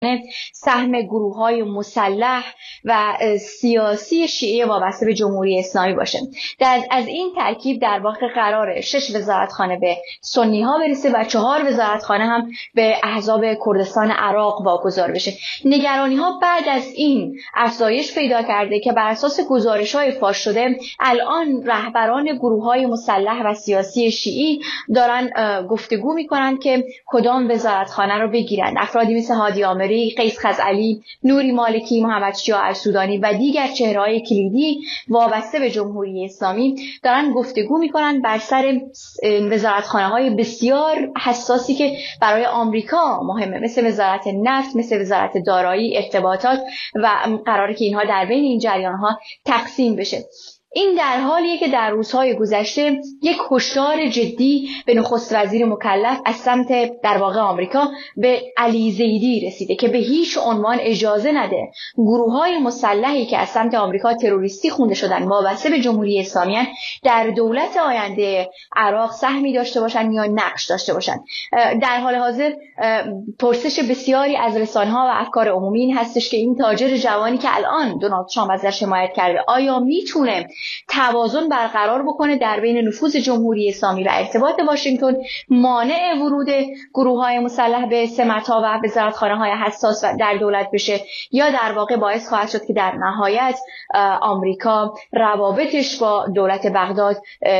سهم گروه‌های مسلح و سیاسی شیعه وابسته به جمهوری اسلامی باشه. از این ترکیب در واقع قراره 6 وزارتخانه به سنی‌ها برسه و 4 وزارتخانه هم به احزاب کردستان عراق واگذار بشه. نگرانی‌ها بعد از این افزایش پیدا کرده که بر اساس گزارش‌های فاش شده الان رهبران گروه‌های مسلح و سیاسی شیعی دارن گفتگو می‌کنند که کدام وزارتخانه رو بگیرند. افرادی مثل هادی آمری، قیس خزعلی، نوری مالکی، محمد شجاع السودانی و دیگر چهره‌های کلیدی وابسته به جمهوری اسلامی دارن گفتگو می‌کنند بر سر وزارتخانه‌های بسیار حساسی که برای آمریکا مهمه، مثل وزارت نفت، مثل وزارت دارایی، ارتباطات و قراره که اینها در بین این جریان‌ها تقسیم بشه. این در حالیه که در روزهای گذشته یک هشدار جدی به نخست وزیر مکلف از سمت در واقع آمریکا به علی زیدی رسیده که به هیچ عنوان اجازه نده گروه‌های مسلحی که از سمت آمریکا تروریستی خونده شدن وابسته به جمهوری اسلامی در دولت آینده عراق سهمی داشته باشن یا نقش داشته باشن. در حال حاضر پرسش بسیاری از رسانه‌ها و افکار عمومی این هستش که این تاجر جوانی که الان دونالد ترامپ ازش حمایت کرده آیا میتونه توازن برقرار بکنه در بین نفوذ جمهوری اسلامی و ارتباط واشنگتن، مانع ورود گروه‌های مسلح به سمت‌ها و وزارتخانه‌های حساس در دولت بشه، یا در واقع باعث خواهد شد که در نهایت آمریکا روابطش با دولت بغداد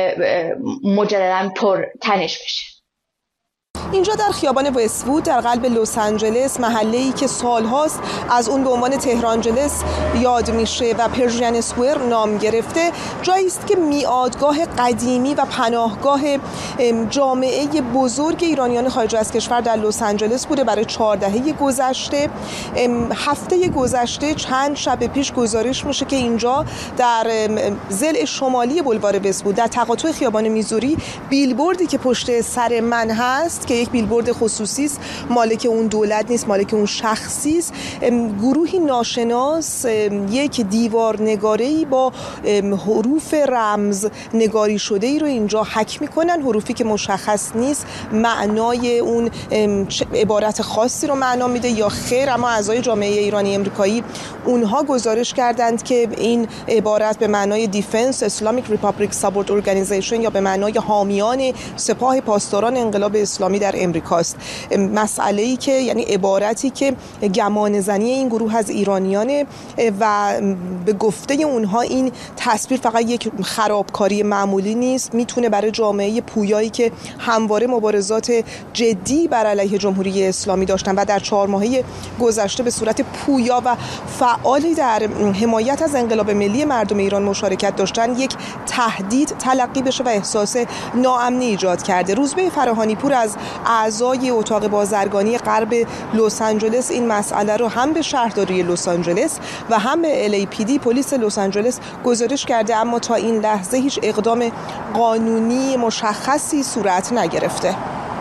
مجدداً پرتنش بشه. اینجا در خیابان وست‌وود در قلب لس آنجلس، محله‌ای که سال‌هاست از اون به عنوان تهرانجلس یاد میشه و پرژین اسکوئر نام گرفته، جایی است که میادگاه قدیمی و پناهگاه جامعه بزرگ ایرانیان خارج از کشور در لس آنجلس بوده برای 4 دهه گذشته. هفته گذشته چند شب پیش گزارش میشه که اینجا در ضلع شمالی بولوار وست‌وود در تقاطع خیابان میزوری بیلبوردی که پشت سر من هست که یک بیلبورد خصوصی است، مالک اون دولت نیست، مالک اون شخصی است، گروهی ناشناس یک دیوار نگاره‌ای با حروف رمز نگاری شده ای رو اینجا حک میکنن، حروفی که مشخص نیست معنای اون عبارت خاصی رو معنا میده یا خیر، اما اعضای جامعه ایرانی امریکایی اونها گزارش کردند که این عبارت به معنای دیفنس اسلامیک ریپابلیک ساپورت ارگانیزیشن یا به معنای حامیان سپاه پاسداران انقلاب اسلامی در امریکاست. مسئله‌ای که یعنی عبارتی که گمان زنی این گروه از ایرانیانه و به گفته اونها این تصویر فقط یک خرابکاری معمولی نیست، میتونه برای جامعه پویایی که همواره مبارزات جدی بر علیه جمهوری اسلامی داشتن و در 4 ماهه گذشته به صورت پویا و فعالی در حمایت از انقلاب ملی مردم ایران مشارکت داشتن، یک تهدید تلقی بشه و احساس ناامنی ایجاد کرده. روزبه فراهانی پور از اعضای اتاق بازرگانی غرب لس آنجلس این مسئله رو هم به شهرداری لس آنجلس و هم به LAPD پلیس لس آنجلس گزارش کرده، اما تا این لحظه هیچ اقدام قانونی مشخصی صورت نگرفته.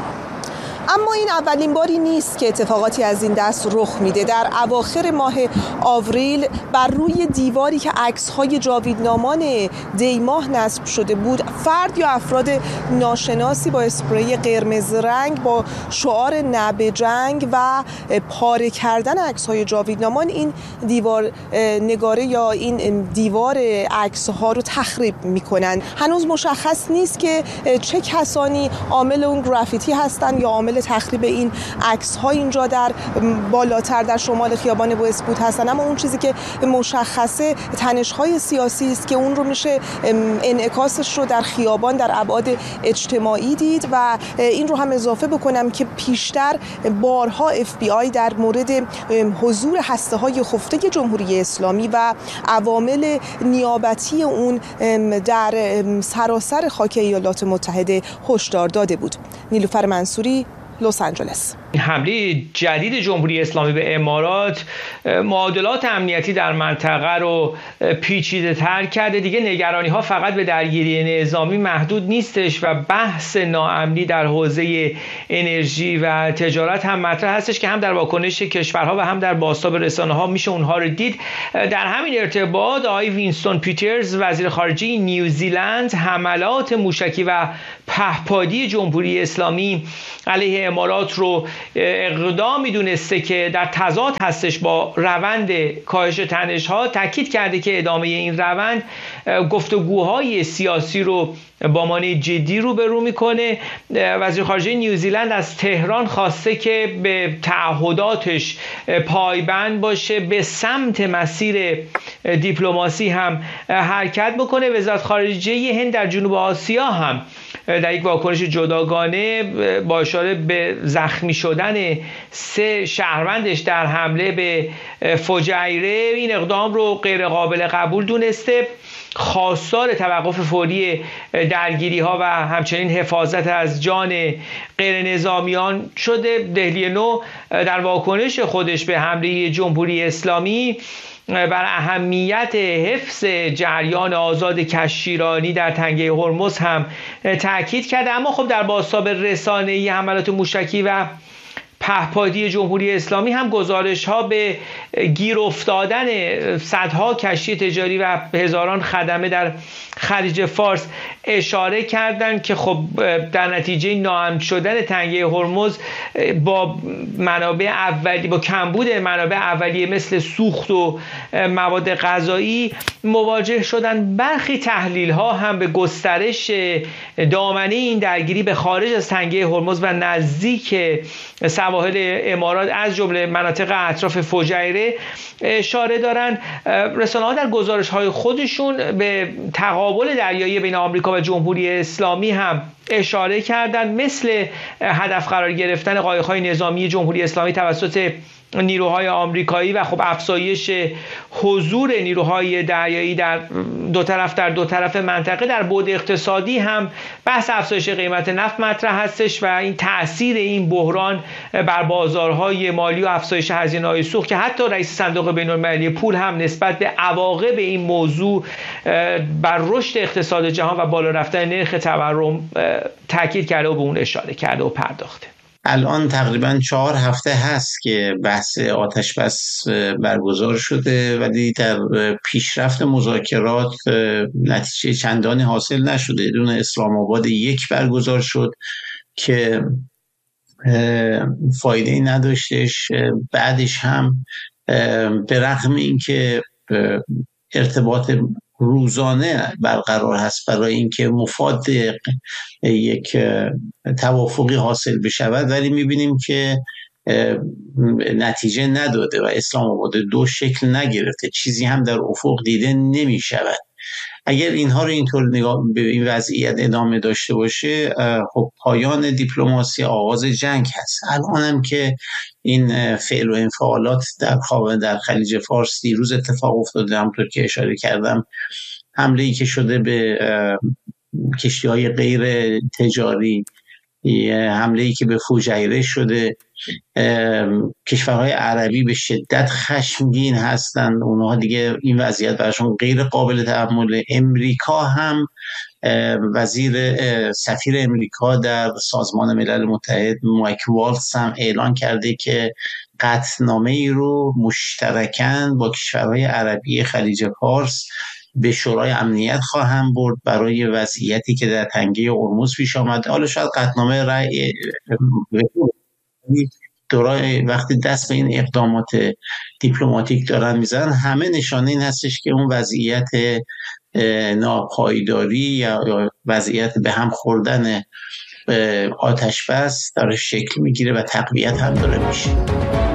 اما این اولین باری نیست که اتفاقاتی از این دست رخ میده. در اواخر ماه آوریل بر روی دیواری که عکس‌های جاویدنامان دی ماه نصب شده بود، فرد یا افراد ناشناسی با اسپری قرمز رنگ با شعار نه به جنگ و پاره کردن عکس‌های جاویدنامان این دیوار نگاره یا این دیوار عکس‌ها رو تخریب میکنن. هنوز مشخص نیست که چه کسانی عامل اون گرافیتی هستن یا عامل تخریب این عکس‌ها اینجا در بالاتر در شمال خیابان وست‌وود هستن، اما اون چیزی که مشخصه تنش‌های سیاسی است که اون رو میشه انعکاسش رو در خیابان در ابعاد اجتماعی دید. و این رو هم اضافه بکنم که پیشتر بارها FBI در مورد حضور هسته‌های خفته جمهوری اسلامی و عوامل نیابتی اون در سراسر خاک ایالات متحده هشدار داده بود. نیلوفر منصوری، لس آنجلس. حمله جدید جمهوری اسلامی به امارات معادلات امنیتی در منطقه رو پیچیده تر کرده. دیگه نگرانی ها فقط به درگیری نظامی محدود نیستش و بحث ناامنی در حوزه انرژی و تجارت هم مطرح هستش که هم در واکنش کشورها و هم در بازتاب رسانه ها میشه اونها رو دید. در همین ارتباط آقای وینستون پیترز وزیر خارجه نیوزیلند حملات موشکی و پهپادی جمهوری اسلامی علیه امارات رو اقدامی دونسته که در تضاد هستش با روند کاهش تنش‌ها، تاکید کرده که ادامه این روند گفتگوهای سیاسی رو با مانع جدی روبرو میکنه. وزیر خارجه نیوزیلند از تهران خواسته که به تعهداتش پایبند باشه، به سمت مسیر دیپلماسی هم حرکت بکنه. وزارت خارجه هند در جنوب آسیا هم در یک واکنش جداگانه با اشاره به زخمی شدن 3 شهروندش در حمله به فجیره این اقدام رو غیر قابل قبول دونسته. خواستار توقف فوری درگیری ها و همچنین حفاظت از جان غیر نظامیان شده. دهلی نو در واکنش خودش به حمله جمهوری اسلامی بر اهمیت حفظ جریان آزاد کشتیرانی در تنگه هرمز هم تاکید کرده. اما خب در بازتاب رسانه‌ای حملات موشکی و پهپادی جمهوری اسلامی هم گزارش ها به گیر افتادن صدها کشتی تجاری و هزاران خدمه در خلیج فارس اشاره کردند که خب در نتیجه ناامن شدن تنگه هرمز با با کمبود منابع اولیه مثل سوخت و مواد غذایی مواجه شدن. برخی تحلیل ها هم به گسترش دامنه این درگیری به خارج از تنگه هرمز و نزدیک سواحل امارات از جمله مناطق اطراف فجیره اشاره دارند. رسانه‌ها در گزارش‌های خودشون به تقابل دریایی بین آمریکا و جمهوری اسلامی هم اشاره کردند، مثل هدف قرار گرفتن قایق‌های نظامی جمهوری اسلامی توسط نیروهای آمریکایی و خب افزایش حضور نیروهای دریایی در دو طرف منطقه. در بعد اقتصادی هم بحث افزایش قیمت نفت مطرح هستش و این تأثیر این بحران بر بازارهای مالی و افزایش هزینه‌های سوخت که حتی رئیس صندوق بین‌المللی پول هم نسبت به عواقب این موضوع بر رشد اقتصاد جهان و بالا رفتن نرخ تورم تاکید کرده و به اون اشاره کرده و پرداخته. الان تقریبا 4 هفته هست که بحث آتش بس برگزار شده، ولی در پیشرفت مذاکرات نتیجه چندانی حاصل نشده. دون اسلام آباد 1 برگزار شد که فایده نداشتش. بعدش هم به رغم اینکه ارتباط روزانه برقرار هست برای اینکه مفاد یک توافقی حاصل بشود، ولی میبینیم که نتیجه نداده و اسلام آباد 2 شکل نگرفته، چیزی هم در افق دیده نمیشود. اگر اینها رو اینطور نگاه به این وضعیت ادامه داشته باشه، خب پایان دیپلماسی آغاز جنگ هست. الان هم که این فعل و انفعالات در خلیج فارس دیروز اتفاق افتاده، همونطور که اشاره کردم، حمله‌ای که شده به کشتی‌های غیر تجاری، حمله‌ای که به فجیره شده. کشورهای عربی به شدت خشمگین هستند، اونها دیگه این وضعیت براشون غیر قابل تحمله. امریکا هم سفیر امریکا در سازمان ملل متحد مایک والتز هم اعلان کرده که قطعنامه‌ای رو مشترکاً با کشورهای عربی خلیج فارس به شورای امنیت خواهم برد برای وضعیتی که در تنگه هرمز پیش آمد. حالا شاید قطعنامه رأی وقتی دست به این اقدامات دیپلماتیک دارن میزنن، همه نشانه این هستش که اون وضعیت ناپایداری یا وضعیت به هم خوردن آتش بس داره شکل میگیره و تقویت هم داره میشه.